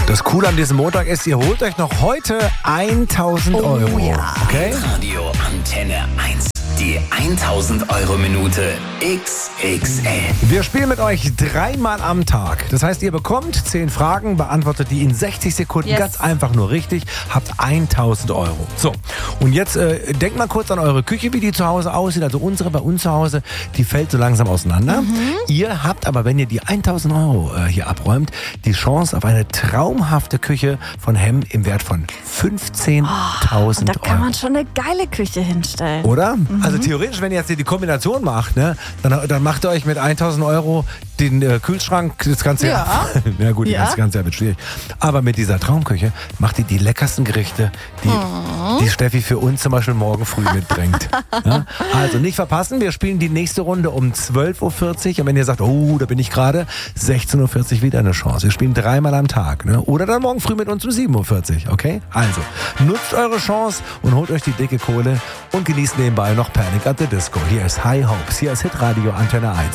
Das Coole an diesem Montag ist, ihr holt euch noch heute 1.000 Euro. Ja. Okay? Radio Antenne 1. Die 1000 Euro Minute XXL. Wir spielen mit euch 3-mal am Tag. Das heißt, ihr bekommt 10 Fragen, beantwortet die in 60 Sekunden ganz einfach nur richtig, habt 1.000 Euro. So, und jetzt denkt mal kurz an eure Küche, wie die zu Hause aussieht. Also unsere bei uns zu Hause, die fällt so langsam auseinander. Ihr habt aber, wenn ihr die 1.000 Euro hier abräumt, die Chance auf eine traumhafte Küche von Hemm im Wert von 15.000 Euro. Da kann man schon eine geile Küche hinstellen. Oder? Also theoretisch, wenn ihr jetzt hier die Kombination macht, ne, dann macht ihr euch mit 1.000 Euro den Kühlschrank, das ganze Jahr. Ja gut, das ganze Jahr wird schwierig. Aber mit dieser Traumküche macht ihr die leckersten Gerichte, die Steffi für uns zum Beispiel morgen früh mitbringt. Ja? Also nicht verpassen, wir spielen die nächste Runde um 12.40 Uhr. Und wenn ihr sagt, oh, da bin ich gerade, 16.40 Uhr wieder eine Chance. Wir spielen 3-mal am Tag. Ne? Oder dann morgen früh mit uns um 7.40 Uhr. Okay? Also, nutzt eure Chance und holt euch die dicke Kohle und genießt nebenbei noch Panic at the Disco. Hier ist High Hopes, hier ist Hitradio Antenne 1.